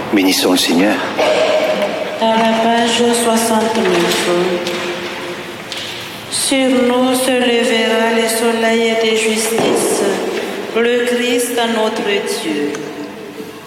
Bénissons le Seigneur. À la page 69. Sur nous se lèvera le soleil de justice, le Christ notre Dieu.